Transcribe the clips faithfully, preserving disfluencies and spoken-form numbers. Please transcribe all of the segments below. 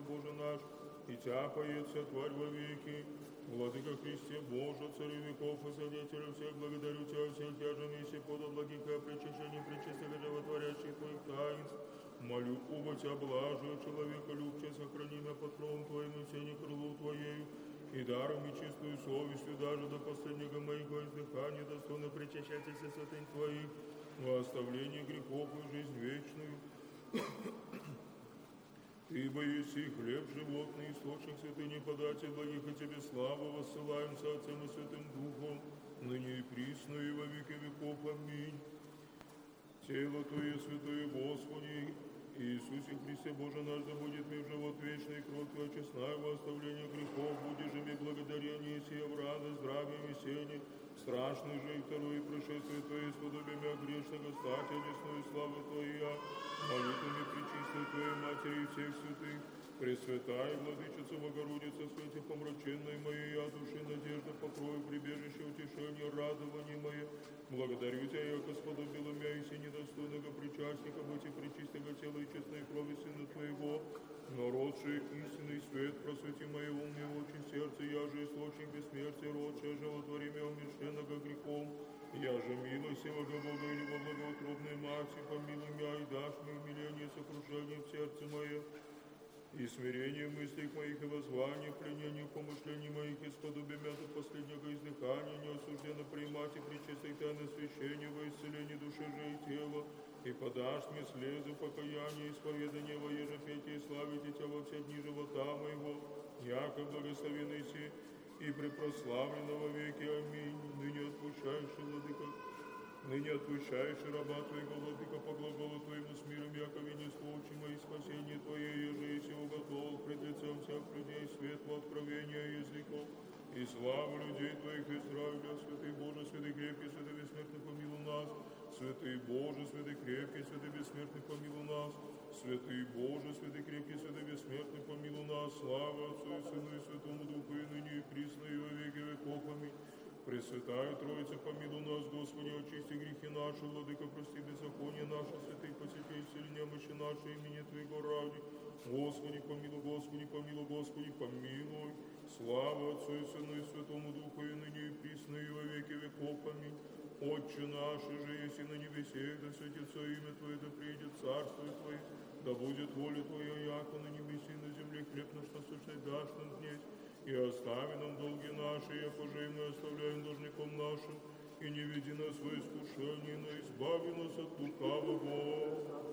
Боже наш, и тяпается тварь во веки. Владыка Христе Боже, Царю веков и Свидетелю всех, благодарю Тебя всех тяжем, если подо благика причащения причастия животворящих Твоих таинств. Молю оба Тебя блажию, человека любче, сохрани меня под кровом Твоим и сене крылу Твоею, и даром и чистую совестью даже до последнего моего издыхания достойно причащаться святынь Твоих, во оставление грехов и жизнь вечную. Ибо еси хлеб животный, источник святыни податель благих, и Тебе славу воссылаем со Отцем и Святым Духом, ныне и присно, и во веки веков. Аминь. Тело Твое, святое Господи, Иисусе Христе Боже наш, да будет мир живот вечный, кровь Твоя честная, во оставление грехов, будешь же мне благодарение, сия в радость, здравие, веселье, страшный же и второе пришествие Твое, сподобие мя грешного, стать одесную славу Твоя, молитвами пречистой Твоей Матери и всех святых, Пресвятая Владычица Богородица, свете помраченной моей, я души надежда, покрою, прибежище, утешение, радование мое. Благодарю Тебя, яко сподобила мя, и недостойного причастника, быть и причистого тела и честной крови Сына Твоего, народший истинный свет, просвети мое ум и очи, сердце, я же источник бессмертия, родшее, животвори мя, умершенного грехом, я же милостивого Бога или во благоутробной Матери, помилуй мя, и дашь мне умиление, сокрушение в сердце мое, и смирение мыслей моих, и воззвание, пленение помышлений моих, и сподобие мя до последнего издыхания, не осужденно принимать и причистой тайны священия во исцеление души же и тела, и подашь мне слезы покаяния, исповедание во ежепетие, и славите Тебя во все дни живота моего, яко благословенный си, и препрославлено во веки. Аминь. Ныне отпущаешь, Владыка, ныне отпущаешь раба Твоего, Владыка, по глаголу Твоему с миром, яко венесло очима и спасение Твое, еже и сего готов пред лицем всех людей, светло откровения языков, и славу людей Твоих Израиля, святый Боже, святый крепкий, святый бессмертный, помилуй нас, святый Боже, святый крепкий, святый бессмертный, помилуй нас, святый Боже, святый крепкий, святый бессмертный, помилуй нас, слава Отцу и Сыну и Святому Духу, и ныне и присно, и во веки веков. Аминь. Пресвятая Троица, помилуй нас, Господи, очисти грехи наши, Владыка, прости беззаконие наше, святый посети исцели немощи наши, имени Твоего ради. Господи, помилуй, Господи, помилуй, Господи, помилуй. Слава Отцу и Сыну и Святому Духу, и ныне и присно, и во веки веков. Аминь. Отче наш, же еси на небесе, да святится имя Твое, да приидет царство Твое, да будет воля Твоя, яко на небеси и на земле. Хлеб наш насущный дашь нам днесь, и остави нам долги наши, яко же и мы оставляем должником нашим, и не веди нас в искушение, но избави нас от лукавого.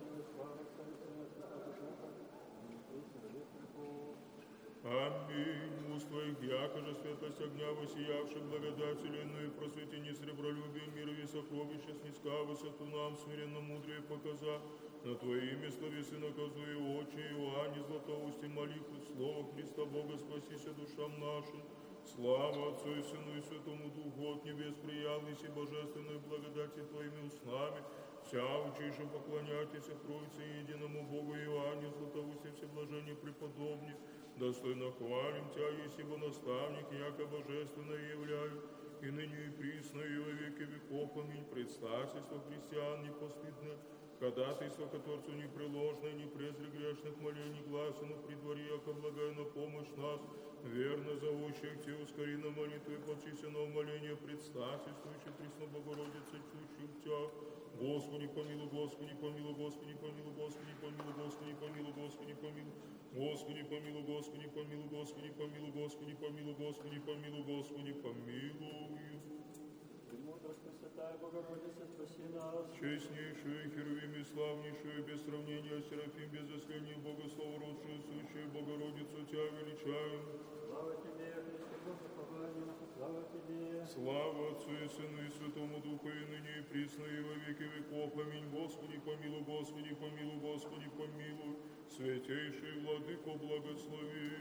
Аминь. Уст Твоих, яко же святость огня, воссиявших благодатью иную, просвети не сребролюбие, мир и сокровища, снизка высоту нам, смиренно мудрее показа, на Твое имя словесы наказуя очи, Иоанне Златоусти молитву, слово Христа Бога, спасися душам нашим. Слава Отцу и Сыну и Святому Духу, от небес приявлись и божественной благодати Твоими устнами, вся учиша поклоняйтесь Троице единому Богу, Иоанне Златоусти, всеблажение преподобник, достойно хвалим Тебя, есибо наставник, яко божественное являю, и ныне и присно, и во веки веков. Аминь. Предстательство христиан непостыдное, ходатайство к Творцу непреложное, не презри грешных молений гласено при дворе, яко благая на помощь нас, верно зовущих Те, ускори на молитвы подчисленного моления, предстательствующих присно Богородице, чущих Тя. Господи, помилуй, Господи, помилуй, Господи, помилуй, Господи, помилуй, Господи, помилуй, Господи, помилуй. Господи, помилуй, Господи, помилуй, Господи, помилуй, Господи, помилуй, Господи, помилуй, Господи, помилуй. Премудрость Пресвятая Богородица, спаси нас. Честнейшую, херувим и славнейшую, без сравнения, Серафим, без засления, Богослова, родшую, сущую, Богородицу Тебя величаем. Слава Тебе, Христе Боже, поклоним, слава Тебе. Слава Отцу и Сыну и Святому Духу, и ныне и присно, и во веки веков. Аминь. Господи, помилуй, Господи, помилуй, Господи, помилуй. Святейший Владыко, благослови.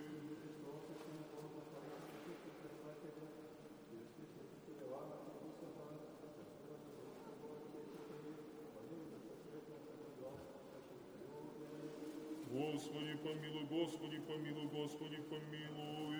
Господи, помилуй, Господи, помилуй, Господи, помилуй.